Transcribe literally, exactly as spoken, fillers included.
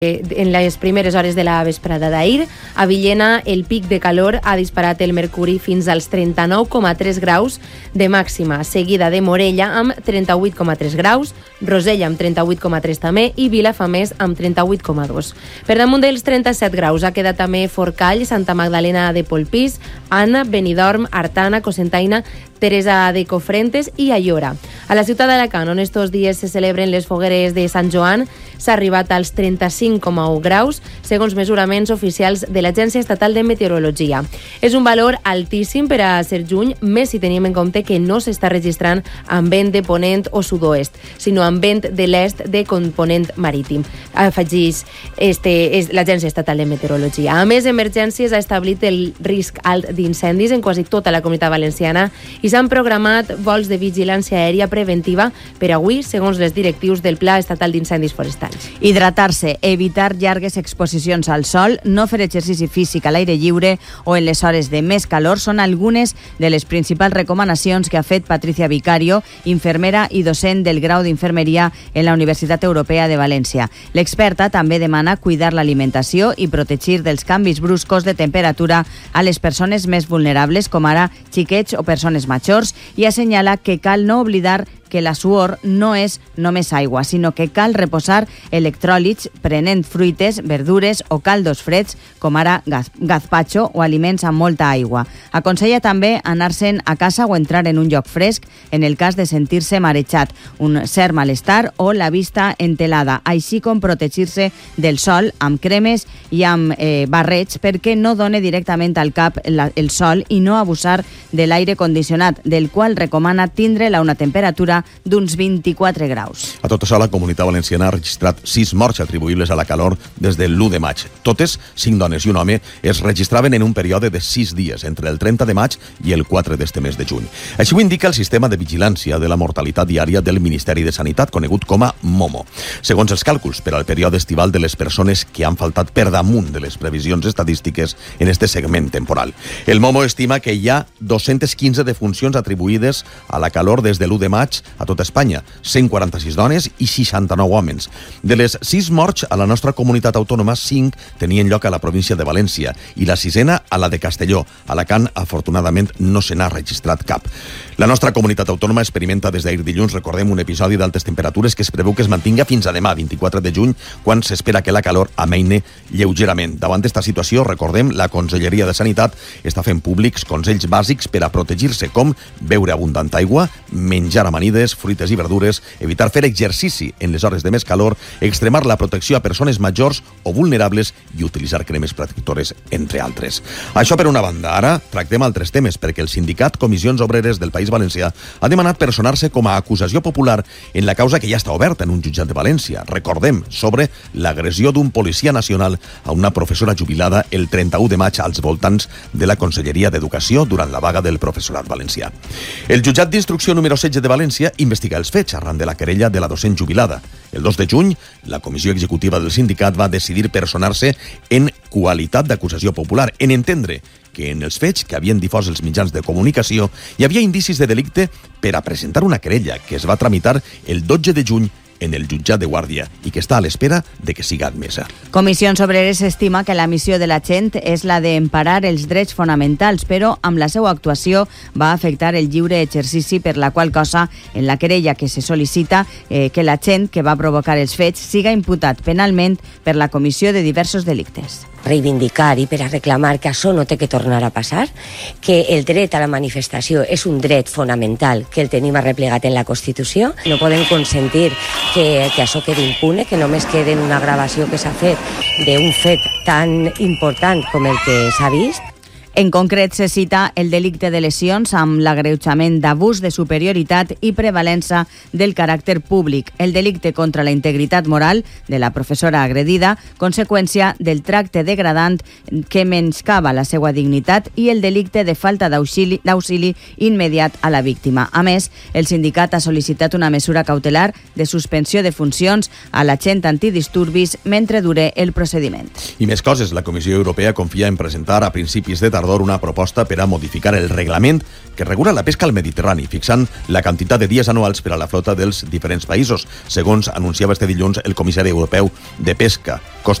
En les primeres hores de la vesprada d'ahir, a Villena el pic de calor ha disparat el mercuri fins als trenta-nou coma tres graus de màxima, seguida de Morella amb trenta-vuit coma tres graus, Rosella amb trenta-vuit coma tres també i Vilafamés amb trenta-vuit coma dos. Per damunt dels trenta-set graus ha quedat també Forcall, Santa Magdalena de Polpís, Anna, Benidorm, Artana, Cocentaina, Teresa de Cofrentes i Ayora. A la ciutat d'Alacant, on estos dies se celebren les fogueres de Sant Joan, s'ha arribat als trenta-cinc coma u graus, segons mesuraments oficials de l'Agència Estatal de Meteorologia. És un valor altíssim per a ser juny, més si tenim en compte que no s'està registrant amb vent de ponent o sud-oest, sinó amb vent de l'est de component marítim. Afegís este, és l'Agència Estatal de Meteorologia. A més, Emergències ha establit el risc alt d'incendis en quasi tota la Comunitat Valenciana i s'han programat vols de vigilància aèria preventiva per avui, segons les directius del Pla Estatal d'Incendis Forestals. Hidratar-se, evitar llargues exposicions al sol, no fer exercici físic a l'aire lliure o en les hores de més calor són algunes de les principals recomanacions que ha fet Patricia Vicario, infermera i docent del grau d'Infermeria en la Universitat Europea de València. L'experta també demana cuidar l'alimentació i protegir dels canvis bruscos de temperatura a les persones més vulnerables, com ara xiquets o persones majors, i assenyala que cal no oblidar que la suor no és només aigua, sinó que cal reposar electròlits prenent fruites, verdures o caldos freds, com ara gazpacho o aliments amb molta aigua. Aconsella també anar-se'n a casa o entrar en un lloc fresc en el cas de sentir-se marejat, un cert malestar o la vista entelada, així com protegir-se del sol amb cremes i amb eh, barrets perquè no done directament al cap la, el sol i no abusar de l'aire condicionat, del qual recomana tindre-la una temperatura d'uns vint-i-quatre graus. A tot això, la Comunitat Valenciana ha registrat sis morts atribuïbles a la calor des del l'u de maig. Totes, cinc dones i un home, es registraven en un període de sis dies, entre el trenta de maig i el quatre d'este mes de juny. Així ho indica el sistema de vigilància de la mortalitat diària del Ministeri de Sanitat, conegut com a MOMO. Segons els càlculs per al període estival de les persones que han faltat per damunt de les previsions estadístiques en este segment temporal. El MOMO estima que hi ha dos-centes quinze defuncions atribuïdes a la calor des de l'u de maig a tota Espanya, cent quaranta-sis dones i seixanta-nou homes. De les sis morts a la nostra comunitat autònoma, cinc tenien lloc a la província de València i la sisena a la de Castelló. A Alacant, afortunadament, no se n'ha registrat cap. La nostra comunitat autònoma experimenta des d'ahir dilluns, recordem, un episodi d'altes temperatures que es preveu que es mantinga fins a demà, vint-i-quatre de juny, quan s'espera que la calor amaine lleugerament. Davant d'esta situació, recordem, la Conselleria de Sanitat està fent públics consells bàsics per a protegir-se, com beure abundant aigua, menjar amanides, fruites i verdures, evitar fer exercici en les hores de més calor, extremar la protecció a persones majors o vulnerables i utilitzar cremes protectores, entre altres. Això per una banda. Ara tractem altres temes, perquè el sindicat Comissions Obreres del País Valencià ha demanat personar-se com a acusació popular en la causa que ja està oberta en un jutjat de València. Recordem, sobre l'agressió d'un policia nacional a una professora jubilada el trenta-u de maig als voltants de la Conselleria d'Educació durant la vaga del professorat valencià. El jutjat d'instrucció número setze de València investiga els fets arran de la querella de la docent jubilada. El dos de juny, la comissió executiva del sindicat va decidir personar-se en qualitat d'acusació popular, en entendre que en els fets que havien difós els mitjans de comunicació hi havia indicis de delicte per a presentar una querella que es va tramitar el dotze de juny en el jutjat de Guàrdia i que està a l'espera de que siga admesa. Comissions Obreres estima que la missió de la gent és la d'emparar els drets fonamentals, però amb la seva actuació va afectar el lliure exercici, per la qual cosa en la querella que se sol·licita eh, que la gent que va provocar els fets siga imputat penalment per la comissió de diversos delictes. Reivindicar i per a reclamar que això no té que tornar a passar, que el dret a la manifestació és un dret fonamental que el tenim arreplegat en la Constitució. No podem consentir que, que això quedi impune, que només quede en una gravació que s'ha fet d'un fet tan important com el que s'ha vist. En concret, se cita el delicte de lesions amb l'agreujament d'abús de superioritat i prevalença del caràcter públic, el delicte contra la integritat moral de la professora agredida, conseqüència del tracte degradant que menoscaba la seva dignitat, i el delicte de falta d'auxili, d'auxili immediat a la víctima. A més, el sindicat ha sol·licitat una mesura cautelar de suspensió de funcions a l'agent antidisturbis mentre dure el procediment. I més coses, la Comissió Europea confia en presentar a principis de tardor tardor una proposta per a modificar el reglament que regula la pesca al Mediterrani, fixant la quantitat de dies anuals per a la flota dels diferents països, segons anunciava este dilluns el comissari europeu de pesca. Costa